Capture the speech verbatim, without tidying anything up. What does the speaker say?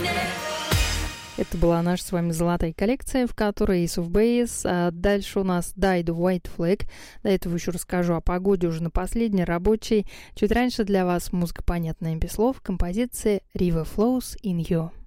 Это была наша с вами золотая коллекция, в которой Ace of Base, а дальше у нас Died White Flag. До этого еще расскажу о погоде уже на последней, рабочей. Чуть раньше для вас музыка, понятная без слов, композиция River Flows in You.